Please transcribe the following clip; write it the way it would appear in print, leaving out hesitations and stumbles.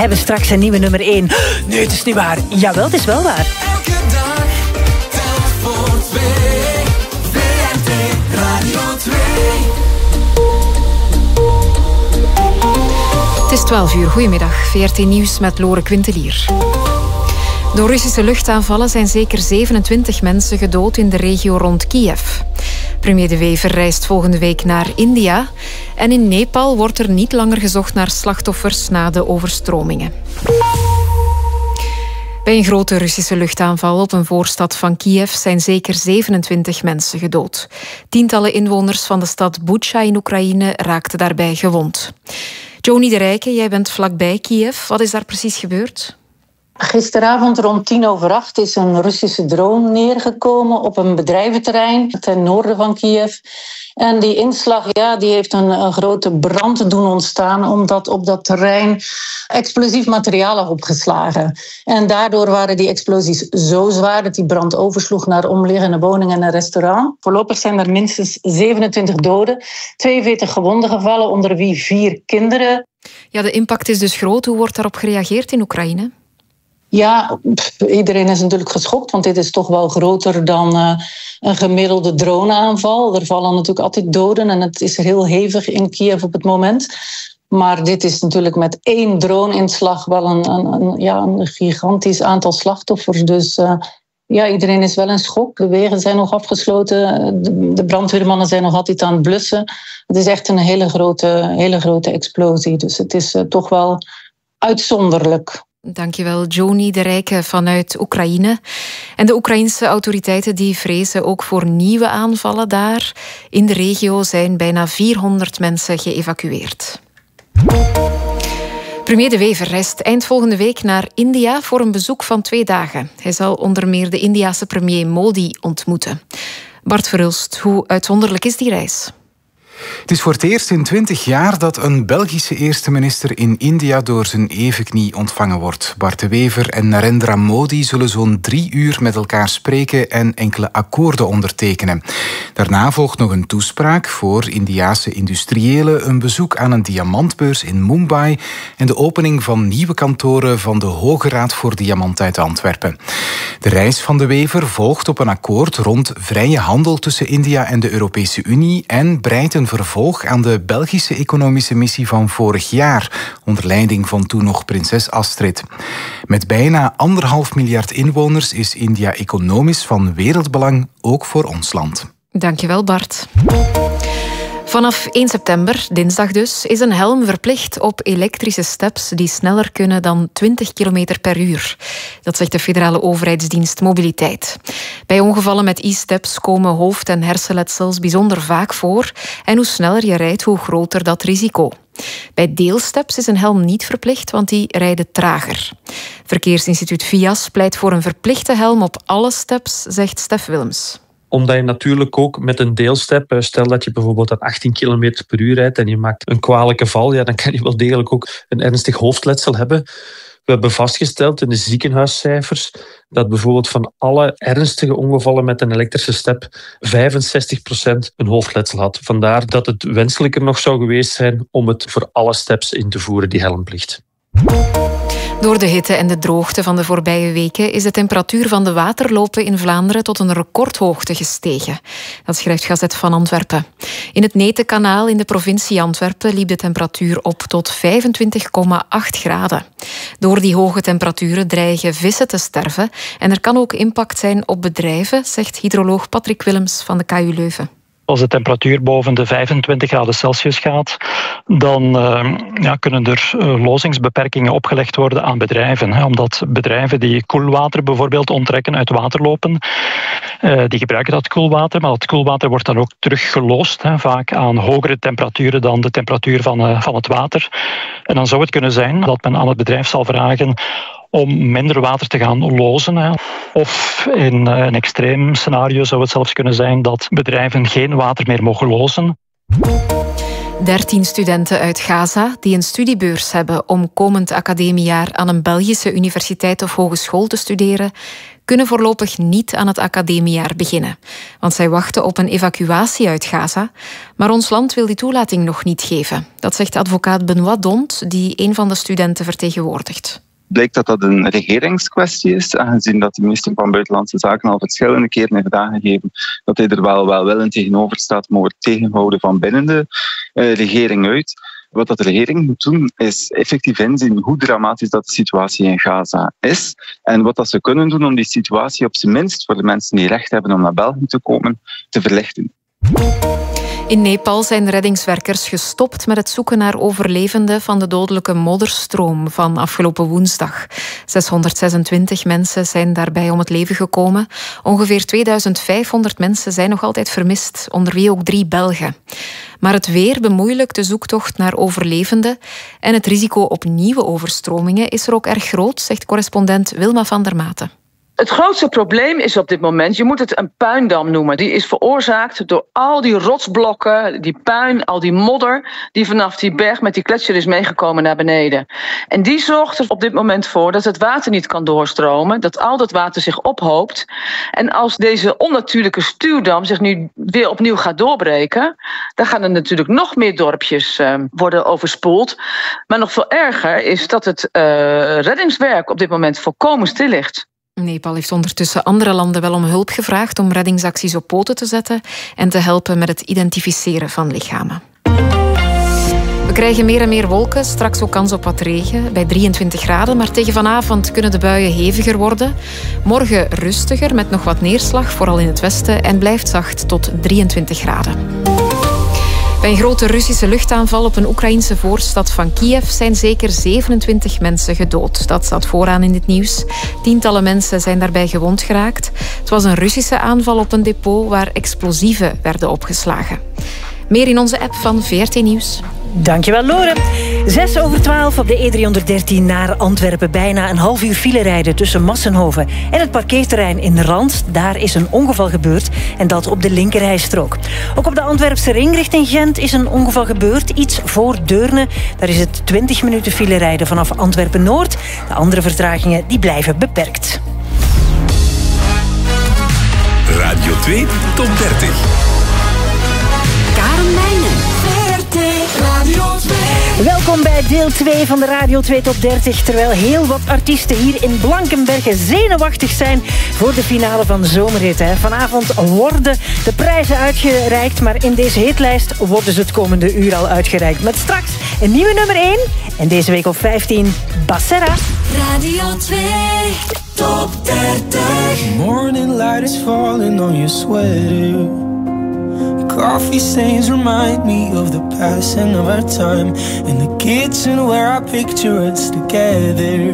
hebben straks een nieuwe nummer 1. Nee, het is niet waar. Jawel, het is wel waar. Elke dag telt voor 2. VRT Radio 2. Het is 12 uur. Goedemiddag. VRT Nieuws met Lore Quintelier. Door Russische luchtaanvallen zijn zeker 27 mensen gedood in de regio rond Kiev. Premier De Wever reist volgende week naar India. En in Nepal wordt er niet langer gezocht naar slachtoffers na de overstromingen. Bij een grote Russische luchtaanval op een voorstad van Kiev zijn zeker 27 mensen gedood. Tientallen inwoners van de stad Bucha in Oekraïne raakten daarbij gewond. Joni de Rijke, jij bent vlakbij Kiev. Wat is daar precies gebeurd? Gisteravond rond 7:50 is een Russische drone neergekomen op een bedrijventerrein ten noorden van Kiev. En die inslag die heeft een grote brand doen ontstaan, omdat op dat terrein explosief materiaal lag opgeslagen. En daardoor waren die explosies zo zwaar dat die brand oversloeg naar omliggende woningen en een restaurant. Voorlopig zijn er minstens 27 doden, 42 gewonden gevallen, onder wie 4 kinderen. Ja, de impact is dus groot. Hoe wordt daarop gereageerd in Oekraïne? Ja, iedereen is natuurlijk geschokt, want dit is toch wel groter dan een gemiddelde droneaanval. Er vallen natuurlijk altijd doden en het is heel hevig in Kiev op het moment. Maar dit is natuurlijk met 1 drone-inslag wel een gigantisch aantal slachtoffers. Dus iedereen is wel in schok. De wegen zijn nog afgesloten. De brandweermannen zijn nog altijd aan het blussen. Het is echt een hele grote explosie. Dus het is toch wel uitzonderlijk. Dankjewel, Joni de Rijke vanuit Oekraïne. En de Oekraïnse autoriteiten die vrezen ook voor nieuwe aanvallen daar. In de regio zijn bijna 400 mensen geëvacueerd. Premier De Wever reist eind volgende week naar India voor een bezoek van 2 dagen. Hij zal onder meer de Indiase premier Modi ontmoeten. Bart Verhulst, hoe uitzonderlijk is die reis? Het is voor het eerst in 20 jaar dat een Belgische eerste minister in India door zijn evenknie ontvangen wordt. Bart De Wever en Narendra Modi zullen zo'n 3 uur met elkaar spreken en enkele akkoorden ondertekenen. Daarna volgt nog een toespraak voor Indiase industriëlen, een bezoek aan een diamantbeurs in Mumbai en de opening van nieuwe kantoren van de Hoge Raad voor Diamant uit Antwerpen. De reis van De Wever volgt op een akkoord rond vrije handel tussen India en de Europese Unie en breidt een vervolg aan de Belgische economische missie van vorig jaar, onder leiding van toen nog prinses Astrid. Met bijna 1,5 miljard inwoners is India economisch van wereldbelang, ook voor ons land. Dankjewel, Bart. Vanaf 1 september, dinsdag dus, is een helm verplicht op elektrische steps die sneller kunnen dan 20 km per uur. Dat zegt de federale overheidsdienst Mobiliteit. Bij ongevallen met e-steps komen hoofd- en hersenletsels bijzonder vaak voor. En hoe sneller je rijdt, hoe groter dat risico. Bij deelsteps is een helm niet verplicht, want die rijden trager. Verkeersinstituut VIAS pleit voor een verplichte helm op alle steps, zegt Stef Willems. Omdat je natuurlijk ook met een deelstep, stel dat je bijvoorbeeld aan 18 km per uur rijdt en je maakt een kwalijke val, dan kan je wel degelijk ook een ernstig hoofdletsel hebben. We hebben vastgesteld in de ziekenhuiscijfers dat bijvoorbeeld van alle ernstige ongevallen met een elektrische step 65% een hoofdletsel had. Vandaar dat het wenselijker nog zou geweest zijn om het voor alle steps in te voeren, die helmplicht. Door de hitte en de droogte van de voorbije weken is de temperatuur van de waterlopen in Vlaanderen tot een recordhoogte gestegen. Dat schrijft Gazet van Antwerpen. In het Netenkanaal in de provincie Antwerpen liep de temperatuur op tot 25,8 graden. Door die hoge temperaturen dreigen vissen te sterven en er kan ook impact zijn op bedrijven, zegt hydroloog Patrick Willems van de KU Leuven. Als de temperatuur boven de 25 graden Celsius gaat, dan kunnen er lozingsbeperkingen opgelegd worden aan bedrijven. Omdat bedrijven die koelwater bijvoorbeeld onttrekken uit waterlopen, die gebruiken dat koelwater, maar dat koelwater wordt dan ook teruggeloosd, vaak aan hogere temperaturen dan de temperatuur van het water. En dan zou het kunnen zijn dat men aan het bedrijf zal vragen om minder water te gaan lozen. Of in een extreem scenario zou het zelfs kunnen zijn dat bedrijven geen water meer mogen lozen. 13 studenten uit Gaza die een studiebeurs hebben om komend academiejaar aan een Belgische universiteit of hogeschool te studeren, kunnen voorlopig niet aan het academiejaar beginnen. Want zij wachten op een evacuatie uit Gaza, maar ons land wil die toelating nog niet geven. Dat zegt advocaat Benoit Dont, die een van de studenten vertegenwoordigt. Blijkt dat dat een regeringskwestie is, aangezien dat de minister van Buitenlandse Zaken al verschillende keren heeft aangegeven dat hij er wel willend tegenover staat, maar wordt tegengehouden van binnen de regering uit. Wat dat de regering moet doen, is effectief inzien hoe dramatisch dat de situatie in Gaza is en wat dat ze kunnen doen om die situatie op zijn minst voor de mensen die recht hebben om naar België te komen, te verlichten. In Nepal zijn reddingswerkers gestopt met het zoeken naar overlevenden van de dodelijke modderstroom van afgelopen woensdag. 626 mensen zijn daarbij om het leven gekomen. Ongeveer 2500 mensen zijn nog altijd vermist, onder wie ook 3 Belgen. Maar het weer bemoeilijkt de zoektocht naar overlevenden en het risico op nieuwe overstromingen is er ook erg groot, zegt correspondent Wilma van der Maten. Het grootste probleem is op dit moment, je moet het een puindam noemen. Die is veroorzaakt door al die rotsblokken, die puin, al die modder die vanaf die berg met die gletsjer is meegekomen naar beneden. En die zorgt er op dit moment voor dat het water niet kan doorstromen, dat al dat water zich ophoopt. En als deze onnatuurlijke stuwdam zich nu weer opnieuw gaat doorbreken, dan gaan er natuurlijk nog meer dorpjes worden overspoeld. Maar nog veel erger is dat het reddingswerk op dit moment volkomen stil ligt. Nepal heeft ondertussen andere landen wel om hulp gevraagd om reddingsacties op poten te zetten en te helpen met het identificeren van lichamen. We krijgen meer en meer wolken, straks ook kans op wat regen, bij 23 graden. Maar tegen vanavond kunnen de buien heviger worden. Morgen rustiger, met nog wat neerslag, vooral in het westen, en blijft zacht tot 23 graden. Bij een grote Russische luchtaanval op een Oekraïnse voorstad van Kiev zijn zeker 27 mensen gedood. Dat staat vooraan in het nieuws. Tientallen mensen zijn daarbij gewond geraakt. Het was een Russische aanval op een depot waar explosieven werden opgeslagen. Meer in onze app van VRT Nieuws. Dankjewel, Lore. 6:12 op de E313 naar Antwerpen. Bijna een half uur file rijden tussen Massenhoven en het parkeerterrein in Rand. Daar is een ongeval gebeurd en dat op de linkerrijstrook. Ook op de Antwerpse ring richting Gent is een ongeval gebeurd. Iets voor Deurne. Daar is het 20 minuten file rijden vanaf Antwerpen-Noord. De andere vertragingen die blijven beperkt. Radio 2 Top 30. Karen Meijnen. Radio 2. Welkom bij deel 2 van de Radio 2 Top 30. Terwijl heel wat artiesten hier in Blankenberge zenuwachtig zijn voor de finale van de zomerhit. Vanavond worden de prijzen uitgereikt, maar in deze hitlijst worden ze het komende uur al uitgereikt. Met straks een nieuwe nummer 1 en deze week op 15 Bassera. Radio 2 Top 30. Morning light is falling on your sweater. Coffee stains remind me of the passing of our time in the kitchen where I picture us together.